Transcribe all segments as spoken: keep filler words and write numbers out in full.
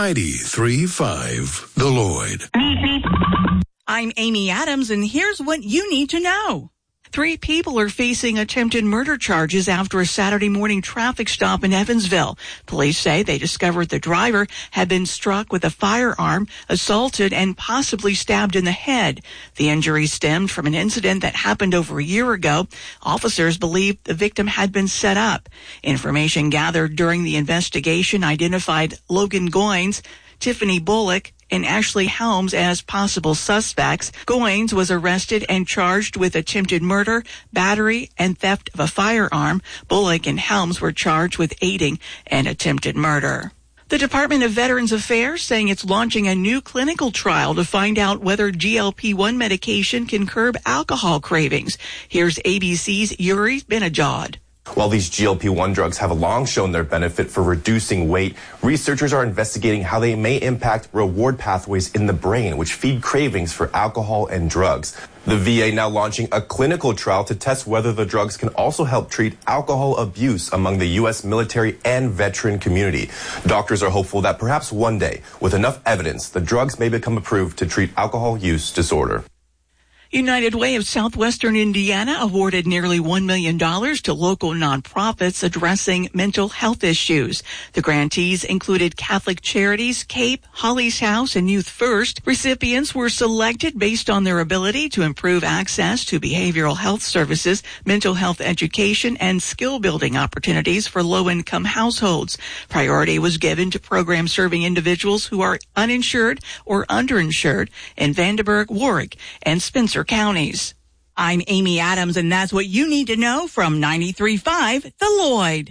ninety-three point five The Lloyd. I'm Amy Adams, and here's what you need to know. Three people are facing attempted murder charges after a Saturday morning traffic stop in Evansville. Police say they discovered the driver had been struck with a firearm, assaulted, and possibly stabbed in the head. The injury stemmed from an incident that happened over a year ago. Officers believe the victim had been set up. Information gathered during the investigation identified Logan Goins, Tiffany Bullock, and Ashley Helms as possible suspects. Goins was arrested and charged with attempted murder, battery, and theft of a firearm. Bullock and Helms were charged with aiding and attempted murder. The Department of Veterans Affairs saying it's launching a new clinical trial to find out whether G L P one medication can curb alcohol cravings. Here's A B C's Yuri Benajad. While these G L P one drugs have long shown their benefit for reducing weight, researchers are investigating how they may impact reward pathways in the brain, which feed cravings for alcohol and drugs. The V A now launching a clinical trial to test whether the drugs can also help treat alcohol abuse among the U S military and veteran community. Doctors are hopeful that perhaps one day, with enough evidence, the drugs may become approved to treat alcohol use disorder. United Way of Southwestern Indiana awarded nearly one million dollars to local nonprofits addressing mental health issues. The grantees included Catholic Charities, CAPE, Holly's House, and Youth First. Recipients were selected based on their ability to improve access to behavioral health services, mental health education, and skill-building opportunities for low-income households. Priority was given to programs serving individuals who are uninsured or underinsured in Vandenberg, Warwick, and Spencer counties. I'm Amy Adams, and that's what you need to know from ninety-three point five The Lloyd.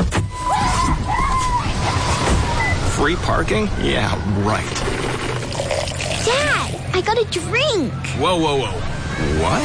Free parking? Yeah, right. Dad, I got a drink. Whoa, whoa, whoa. What?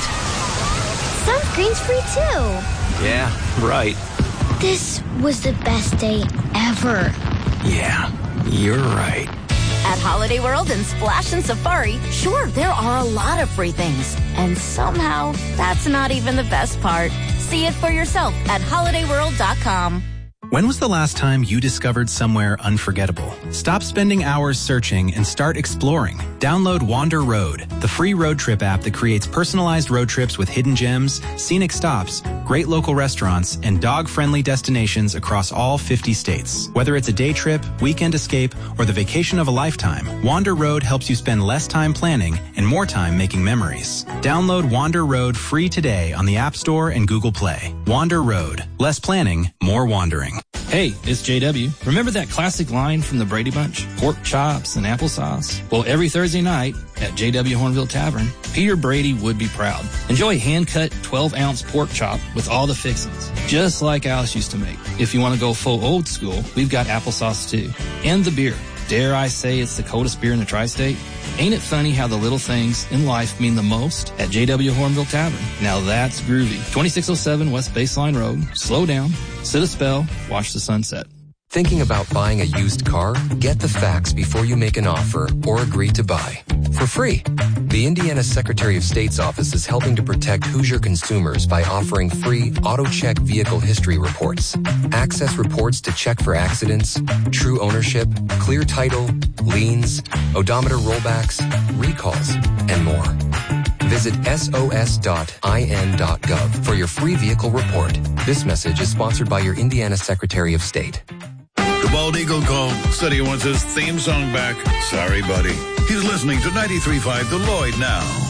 Sunscreen's free too. Yeah, right. This was the best day ever. Yeah, you're right. At Holiday World and Splash and Safari, sure, there are a lot of free things. And somehow, that's not even the best part. See it for yourself at holiday world dot com. When was the last time you discovered somewhere unforgettable? Stop spending hours searching and start exploring. Download Wander Road, the free road trip app that creates personalized road trips with hidden gems, scenic stops, great local restaurants, and dog-friendly destinations across all fifty states. Whether it's a day trip, weekend escape, or the vacation of a lifetime, Wander Road helps you spend less time planning and more time making memories. Download Wander Road free today on the App Store and Google Play. Wander Road. Less planning, more wandering. Hey, it's J W. Remember that classic line from the Brady Bunch? Pork chops and applesauce? Well, every Thursday night at J W Hornville Tavern, Peter Brady would be proud. Enjoy hand-cut twelve-ounce pork chop with all the fixings, just like Alice used to make. If you want to go full old school, we've got applesauce too. And the beer. Dare I say it's the coldest beer in the tri-state? Ain't it funny how the little things in life mean the most at J W Hornville Tavern? Now that's groovy. twenty-six oh seven West Baseline Road. Slow down, sit a spell, watch the sunset. Thinking about buying a used car? Get the facts before you make an offer or agree to buy. For free. The Indiana Secretary of State's office is helping to protect Hoosier consumers by offering free AutoCheck vehicle history reports. Access reports to check for accidents, true ownership, clear title, liens, odometer rollbacks, recalls, and more. Visit S O S dot I N dot gov for your free vehicle report. This message is sponsored by your Indiana Secretary of State. The Bald Eagle called, said he wants his theme song back. Sorry, buddy. He's listening to ninety-three point five The Lloyd now.